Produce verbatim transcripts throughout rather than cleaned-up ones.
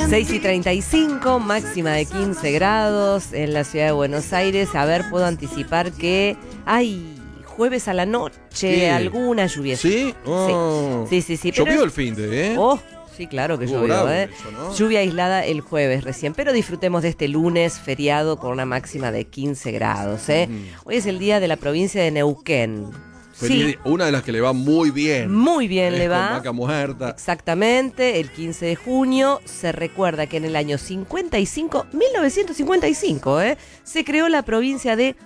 seis y treinta y cinco, máxima de quince grados en la ciudad de Buenos Aires. A ver, puedo anticipar que hay jueves a la noche ¿Qué? alguna lluvia. ¿Sí? Oh. Sí, sí, sí. sí Llovió pero el fin de, ¿eh? Oh, sí, claro que Estuvo llovió, bravo ¿eh? eso, ¿no? Lluvia aislada el jueves recién, pero disfrutemos de este lunes feriado con una máxima de quince grados, ¿eh? Mm. Hoy es el día de la provincia de Neuquén. Feliz Sí, día. Una de las que le va muy bien. muy bien Es le con va. Vaca Muerta. Exactamente, el quince de junio se recuerda que en el año cincuenta y cinco, mil novecientos cincuenta y cinco, ¿eh? se creó la provincia de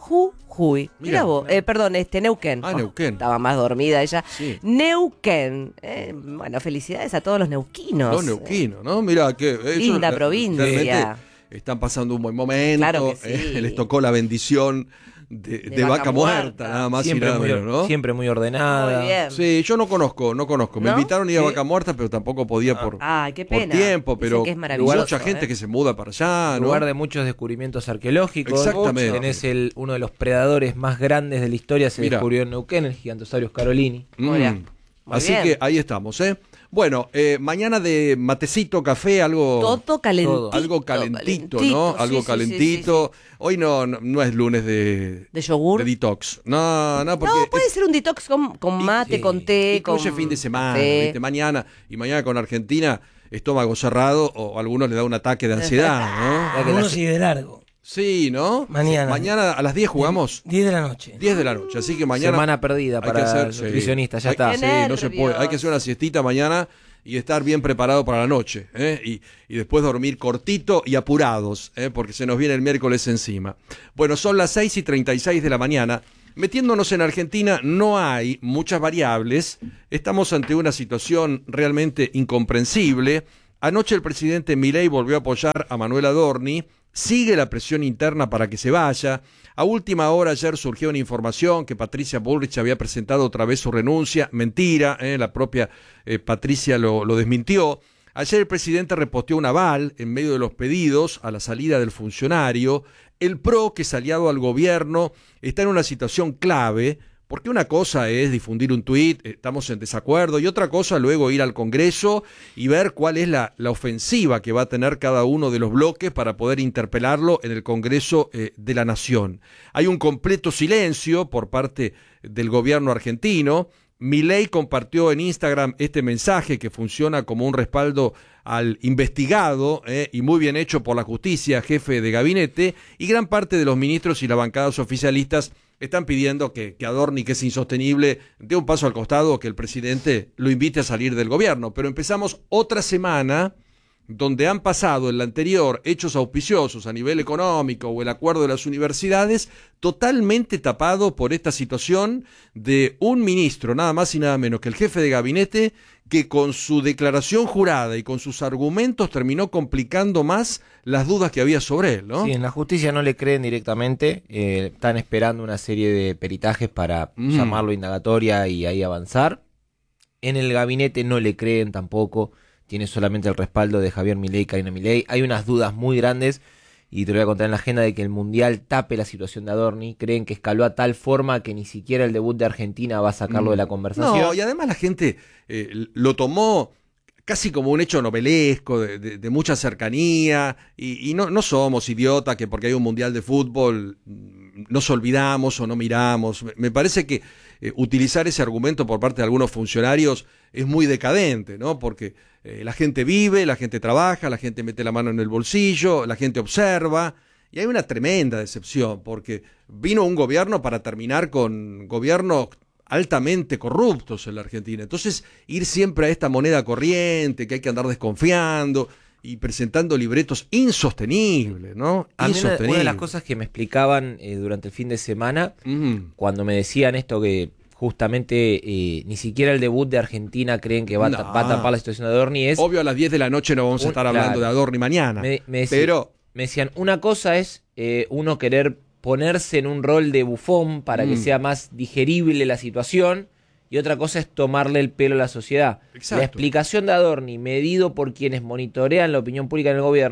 Jujuy. Mira Mirá. vos, eh, perdón, este Neuquén. Ah, Oh, Neuquén. estaba más dormida ella. Sí. Neuquén. Eh, bueno, felicidades a todos los neuquinos. Los neuquinos, ¿no? Mira que ellos Linda la- provincia. realmente están pasando un buen momento. Claro que sí. eh, les tocó la bendición de, De de vaca vaca muerta, muerta. nada más Siempre, y nada muy, menos, ¿no? siempre muy ordenada. Muy bien. Sí, yo no conozco, no conozco. Me ¿No? invitaron a ir a Sí. Vaca Muerta, pero tampoco podía por, Ay, qué por pena. tiempo, Dicen pero que es maravilloso, mucha gente ¿eh? que se muda para allá, ¿no? Lugar de muchos descubrimientos arqueológicos. Exactamente. Tenés el, uno de los predadores más grandes de la historia, se Mirá. descubrió en Neuquén, el Gigantosaurio Carolini. Muy bien. Mm. Muy Así bien. que ahí estamos, ¿eh? Bueno, eh, mañana de matecito, café, algo... Todo calentito. Algo calentito, calentito, ¿no? sí, Algo sí, calentito. sí, sí, Hoy no, no, no es lunes de... ¿De yogur? De detox. No, no, porque... No, puede ser un detox con, con mate, Sí. con té, Incluye con fin de semana, café. ¿viste? Mañana y mañana con Argentina, estómago cerrado o a algunos le da un ataque de ansiedad, ¿no? Algunos sigue de largo. Sí, ¿no? Mañana. Mañana a las diez jugamos. diez de la noche. diez de la noche, así que mañana... Semana perdida hay que para hacer- el sí. nutricionista, ya Hay- está. Qué Sí, no se nervios. puede. Hay que hacer una siestita mañana y estar bien preparado para la noche, ¿eh? y, y después dormir cortito y apurados, ¿eh? Porque se nos viene el miércoles encima. Bueno, son las seis y treinta y seis de la mañana. Metiéndonos en Argentina no hay muchas variables. Estamos ante una situación realmente incomprensible. Anoche el presidente Milei volvió a apoyar a Manuel Adorni. Sigue la presión interna para que se vaya. A última hora ayer surgió una información que Patricia Bullrich había presentado otra vez su renuncia. Mentira, ¿eh? La propia eh, Patricia lo, lo desmintió. Ayer el presidente reposteó un aval en medio de los pedidos a la salida del funcionario. El P R O, que es aliado al gobierno, está en una situación clave. Porque una cosa es difundir un tuit, estamos en desacuerdo, y otra cosa luego ir al Congreso y ver cuál es la, la ofensiva que va a tener cada uno de los bloques para poder interpelarlo en el Congreso eh, de la Nación. Hay un completo silencio por parte del gobierno argentino. Milei compartió en Instagram este mensaje que funciona como un respaldo al investigado eh, y muy bien hecho por la justicia, jefe de gabinete, y gran parte de los ministros y las bancadas oficialistas están pidiendo que, que Adorni, que es insostenible, dé un paso al costado o que el presidente lo invite a salir del gobierno. Pero empezamos otra semana donde han pasado en la anterior hechos auspiciosos a nivel económico o el acuerdo de las universidades, totalmente tapado por esta situación de un ministro, nada más y nada menos que el jefe de gabinete, que con su declaración jurada y con sus argumentos terminó complicando más las dudas que había sobre él, ¿no? Sí, en la justicia no le creen directamente, eh, están esperando una serie de peritajes para Mm. llamarlo indagatoria y ahí avanzar. En el gabinete no le creen tampoco, tiene solamente el respaldo de Javier Milei y Karina Milei. Hay unas dudas muy grandes, y te lo voy a contar en la agenda, de que el Mundial tape la situación de Adorni. Creen que escaló a tal forma que ni siquiera el debut de Argentina va a sacarlo de la conversación. No, y además la gente eh, lo tomó casi como un hecho novelesco, de, de, de mucha cercanía, y, y no, no somos idiotas que porque hay un mundial de fútbol mm, nos olvidamos o no miramos. Me, me parece que eh, utilizar ese argumento por parte de algunos funcionarios es muy decadente, ¿no? Porque eh, la gente vive, la gente trabaja, la gente mete la mano en el bolsillo, la gente observa, y hay una tremenda decepción, porque vino un gobierno para terminar con gobiernos altamente corruptos en la Argentina. Entonces, ir siempre a esta moneda corriente, que hay que andar desconfiando y presentando libretos insostenibles, ¿no? A mí una, Insostenibles. una de las cosas que me explicaban eh, durante el fin de semana, Mm. cuando me decían esto que justamente eh, ni siquiera el debut de Argentina creen que va, a No. ta- va a tapar la situación de Adorni, es... Obvio, a las diez de la noche no vamos a Un- estar hablando claro. de Adorni mañana. Me, me decí- pero, me decían, una cosa es eh, uno querer ponerse en un rol de bufón para que Mm. sea más digerible la situación, y otra cosa es tomarle el pelo a la sociedad. Exacto. La explicación de Adorni, medido por quienes monitorean la opinión pública en el gobierno,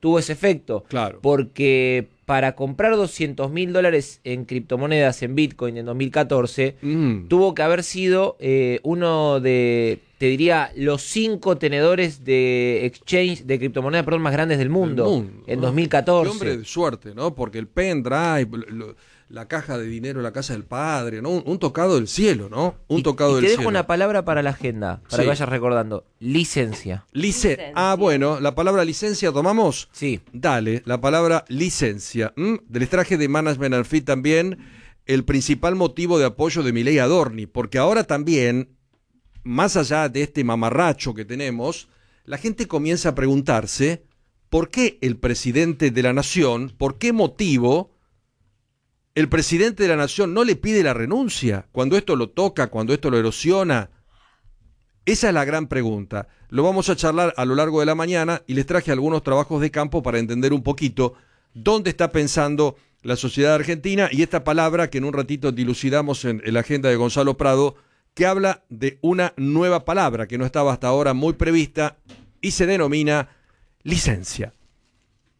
tuvo ese efecto. Claro. Porque para comprar doscientos mil dólares en criptomonedas, en Bitcoin en dos mil catorce, Mm. tuvo que haber sido eh, uno de, te diría, los cinco tenedores de exchange, de criptomonedas, perdón, más grandes del mundo, Del mundo, en ¿no? dos mil catorce. Qué hombre de suerte, ¿no? Porque el pendrive, lo- la caja de dinero en la casa del padre, ¿no? Un, un tocado del cielo, ¿no? Un Y- tocado y del te dejo cielo. una palabra para la agenda, para Sí. que vayas recordando. Licencia. Lice- Licencia. Ah, bueno, la palabra licencia tomamos. Sí. Dale, la palabra licencia. ¿Mm? Les traje de Management and Fit también el principal motivo de apoyo de Milei Adorni, porque ahora también, más allá de este mamarracho que tenemos, la gente comienza a preguntarse por qué el presidente de la nación, por qué motivo el presidente de la nación no le pide la renuncia cuando esto lo toca, cuando esto lo erosiona. Esa es la gran pregunta. Lo vamos a charlar a lo largo de la mañana y les traje algunos trabajos de campo para entender un poquito dónde está pensando la sociedad argentina y esta palabra que en un ratito dilucidamos en, en la agenda de Gonzalo Prado, que habla de una nueva palabra que no estaba hasta ahora muy prevista y se denomina licencia.